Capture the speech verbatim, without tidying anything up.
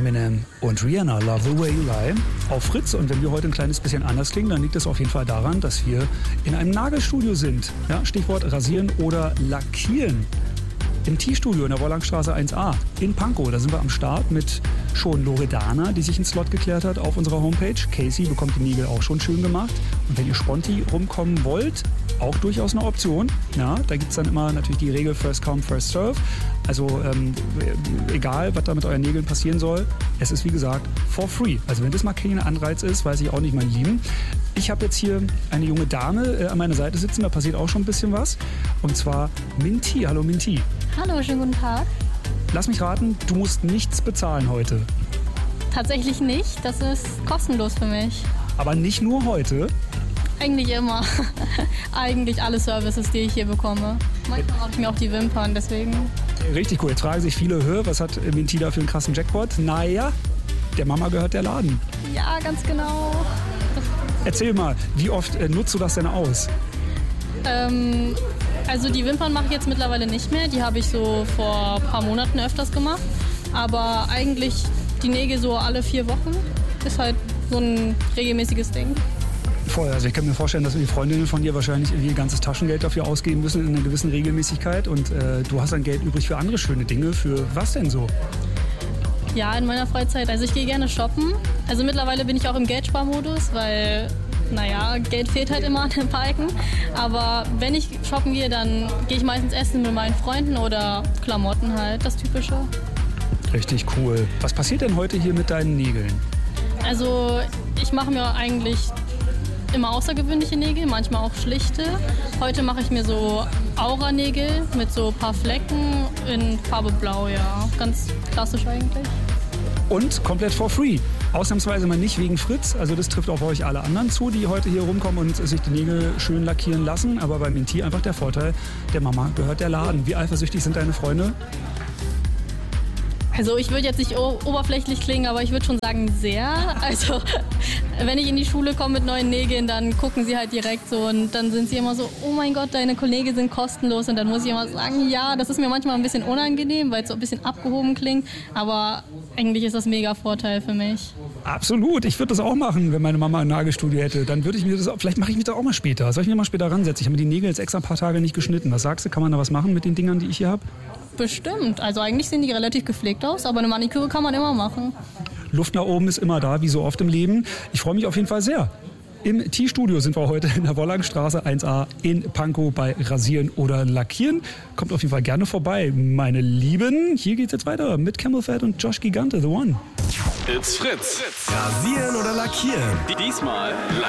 Eminem und Rihanna, Love the Way You Lie, auf Fritz. Und wenn wir heute ein kleines bisschen anders klingen, dann liegt es auf jeden Fall daran, dass wir in einem Nagelstudio sind. Ja, Stichwort rasieren oder lackieren. Im T-Studio in der Wollangstraße eins a in Pankow. Da sind wir am Start mit schon Loredana, die sich einen Slot geklärt hat auf unserer Homepage. Casey bekommt die Nägel auch schon schön gemacht. Und wenn ihr sponti rumkommen wollt, auch durchaus eine Option. Ja, da gibt es dann immer natürlich die Regel First Come, First Serve. Also ähm, egal, was da mit euren Nägeln passieren soll, es ist wie gesagt for free. Also wenn das mal kein Anreiz ist, weiß ich auch nicht, mein Lieben. Ich habe jetzt hier eine junge Dame äh, an meiner Seite sitzen, da passiert auch schon ein bisschen was. Und zwar Minty. Hallo Minty. Hallo, schönen guten Tag. Lass mich raten, du musst nichts bezahlen heute. Tatsächlich nicht, das ist kostenlos für mich. Aber nicht nur heute. Eigentlich immer. Eigentlich alle Services, die ich hier bekomme. Manchmal mache ich mir auch die Wimpern, deswegen. Richtig cool. Jetzt fragen sich viele, hör, was hat Minty da für einen krassen Jackpot? Naja, der Mama gehört der Laden. Ja, ganz genau. Erzähl mal, wie oft äh, nutzt du das denn aus? Ähm, also die Wimpern mache ich jetzt mittlerweile nicht mehr. Die habe ich so vor ein paar Monaten öfters gemacht. Aber eigentlich die Nägel so alle vier Wochen ist halt so ein regelmäßiges Ding. Voll, also ich kann mir vorstellen, dass die Freundinnen von dir wahrscheinlich ihr ganzes Taschengeld dafür ausgeben müssen in einer gewissen Regelmäßigkeit. Und äh, du hast dann Geld übrig für andere schöne Dinge. Für was denn so? Ja, in meiner Freizeit. Also ich gehe gerne shoppen. Also mittlerweile bin ich auch im Geldsparmodus, weil, naja, Geld fehlt halt immer an den Balken. Aber wenn ich shoppen gehe, dann gehe ich meistens essen mit meinen Freunden oder Klamotten halt, das Typische. Richtig cool. Was passiert denn heute hier mit deinen Nägeln? Also ich mache mir eigentlich immer außergewöhnliche Nägel, manchmal auch schlichte. Heute mache ich mir so Aura-Nägel mit so ein paar Flecken in Farbe Blau, ja. Ganz klassisch eigentlich. Und komplett for free. Ausnahmsweise mal nicht wegen Fritz. Also das trifft auf euch alle anderen zu, die heute hier rumkommen und sich die Nägel schön lackieren lassen. Aber bei Minty einfach der Vorteil, der Mama gehört der Laden. Wie eifersüchtig sind deine Freunde? Also ich würde jetzt nicht oberflächlich klingen, aber ich würde schon sagen sehr. Also wenn ich in die Schule komme mit neuen Nägeln, dann gucken sie halt direkt so und dann sind sie immer so, oh mein Gott, deine Kollegen sind kostenlos. Und dann muss ich immer sagen, ja, das ist mir manchmal ein bisschen unangenehm, weil es so ein bisschen abgehoben klingt. Aber eigentlich ist das mega Vorteil für mich. Absolut, ich würde das auch machen, wenn meine Mama ein Nagelstudio hätte. Dann würde ich mir das auch, vielleicht mache ich mich das auch mal später. Soll ich mir mal später ransetzen? Ich habe mir die Nägel jetzt extra ein paar Tage nicht geschnitten. Was sagst du, kann man da was machen mit den Dingern, die ich hier habe? Bestimmt. Also eigentlich sehen die relativ gepflegt aus, aber eine Maniküre kann man immer machen. Luft nach oben ist immer da, wie so oft im Leben. Ich freue mich auf jeden Fall sehr. Im T-Studio sind wir heute in der Wollangstraße eins a in Pankow bei Rasieren oder Lackieren. Kommt auf jeden Fall gerne vorbei, meine Lieben. Hier geht's jetzt weiter mit Camelphat und Josh Gigante, The One. It's Fritz. Rasieren oder Lackieren. Diesmal